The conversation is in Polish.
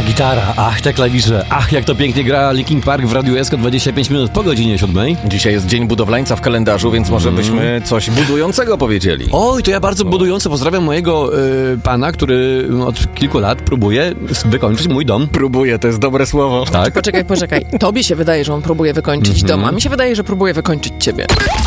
gitara, ach, te klawisze, ach, jak to pięknie gra Linkin Park w Radiu SK 25 minut po godzinie 7. Dzisiaj jest Dzień Budowlańca w kalendarzu, więc może byśmy coś budującego powiedzieli. Oj, to ja bardzo budująco pozdrawiam mojego pana, który od kilku lat próbuje wykończyć mój dom. Próbuję, to jest dobre słowo. Tak. Poczekaj. Tobie się wydaje, że on próbuje wykończyć dom, a mi się wydaje, że próbuje wykończyć ciebie.